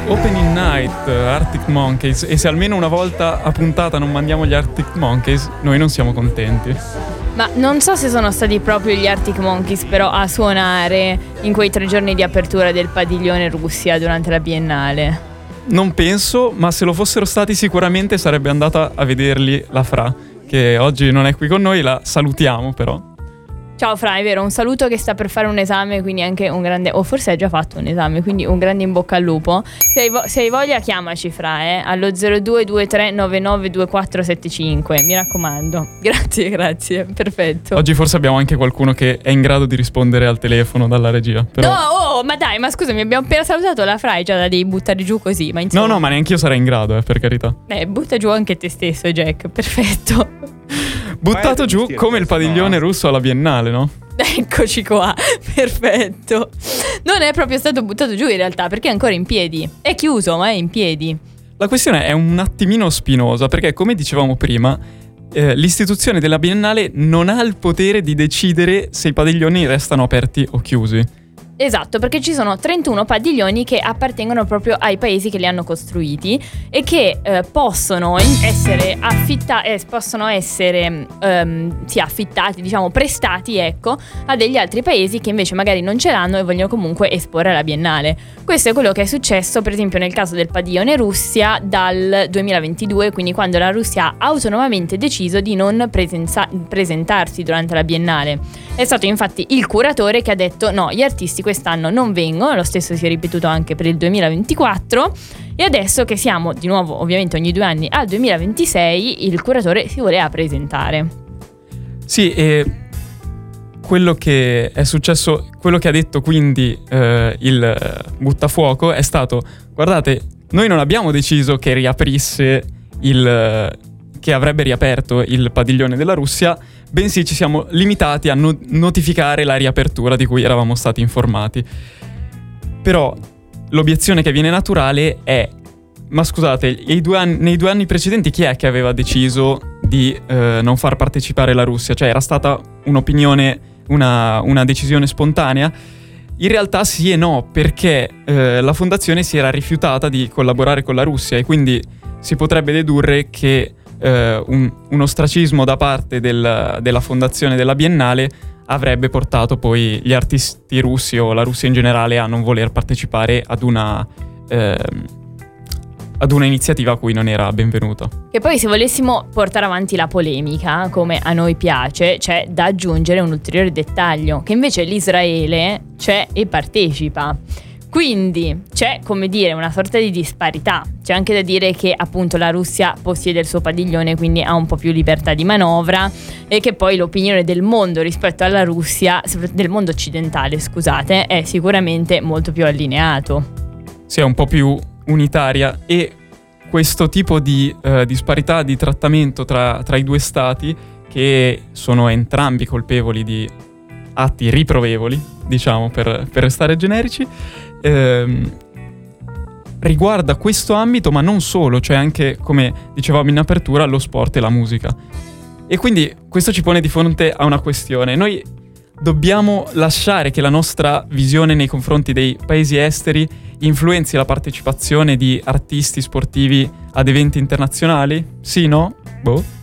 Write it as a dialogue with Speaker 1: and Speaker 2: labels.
Speaker 1: Opening Night, Arctic Monkeys, e se almeno una volta a puntata non mandiamo gli Arctic Monkeys, noi non siamo contenti.
Speaker 2: Ma non so se sono stati proprio gli Arctic Monkeys però a suonare in quei 3 giorni di apertura del padiglione Russia durante la Biennale.
Speaker 1: Non penso, ma se lo fossero stati sicuramente sarebbe andata a vederli la Fra, che oggi non è qui con noi, la salutiamo però.
Speaker 2: Ciao Fra, è vero, un saluto che sta per fare un esame, quindi anche un grande, o forse hai già fatto un esame, quindi un grande in bocca al lupo. Se hai voglia chiamaci Fra, allo 0223992475, mi raccomando. Grazie, perfetto.
Speaker 1: Oggi forse abbiamo anche qualcuno che è in grado di rispondere al telefono dalla regia, però...
Speaker 2: No, ma dai, ma scusami, abbiamo appena salutato la Fra, già la devi buttare giù così, ma insomma...
Speaker 1: No, ma neanche io sarei in grado, per carità.
Speaker 2: Butta giù anche te stesso, Jack, perfetto.
Speaker 1: Buttato giù come il padiglione russo alla Biennale, no?
Speaker 2: Eccoci qua, perfetto. Non è proprio stato buttato giù in realtà, perché è ancora in piedi. È chiuso, ma è in piedi.
Speaker 1: La questione è un attimino spinosa, perché come dicevamo prima, l'istituzione della Biennale non ha il potere di decidere se i padiglioni restano aperti o chiusi.
Speaker 2: Esatto, perché ci sono 31 padiglioni che appartengono proprio ai paesi che li hanno costruiti e che possono essere affittati, diciamo prestati, ecco, a degli altri paesi che invece magari non ce l'hanno e vogliono comunque esporre alla Biennale. Questo è quello che è successo per esempio nel caso del padiglione Russia dal 2022, quindi quando la Russia ha autonomamente deciso di non presentarsi durante la Biennale. È stato infatti il curatore che ha detto no, gli artisti quest'anno non vengono, lo stesso si è ripetuto anche per il 2024 e adesso che siamo di nuovo ovviamente ogni 2 anni al 2026 il curatore si voleva presentare.
Speaker 1: Sì, e quello che è successo, quello che ha detto quindi il buttafuoco è stato: guardate, noi non abbiamo deciso che riaprisse che avrebbe riaperto il padiglione della Russia, bensì ci siamo limitati a notificare la riapertura di cui eravamo stati informati. Però l'obiezione che viene naturale è: ma scusate, nei 2 anni precedenti chi è che aveva deciso di non far partecipare la Russia? Cioè era stata un'opinione, una decisione spontanea? In realtà sì e no, perché la fondazione si era rifiutata di collaborare con la Russia e quindi si potrebbe dedurre che un ostracismo da parte della fondazione della Biennale avrebbe portato poi gli artisti russi o la Russia in generale a non voler partecipare ad una iniziativa a cui non era benvenuta.
Speaker 2: E poi se volessimo portare avanti la polemica, come a noi piace, c'è da aggiungere un ulteriore dettaglio, che invece l'Israele c'è e partecipa. Quindi c'è, come dire, una sorta di disparità. C'è anche da dire che appunto la Russia possiede il suo padiglione, quindi ha un po' più libertà di manovra, e che poi l'opinione del mondo rispetto alla Russia, del mondo occidentale, scusate, è sicuramente molto più allineato.
Speaker 1: Sì, è un po' più unitaria, e questo tipo di disparità di trattamento tra i due stati, che sono entrambi colpevoli di atti riprovevoli, diciamo per restare generici, riguarda questo ambito, ma non solo, cioè anche, come dicevamo in apertura, lo sport e la musica. E quindi questo ci pone di fronte a una questione: noi dobbiamo lasciare che la nostra visione nei confronti dei paesi esteri influenzi la partecipazione di artisti sportivi ad eventi internazionali? Sì, no? Boh.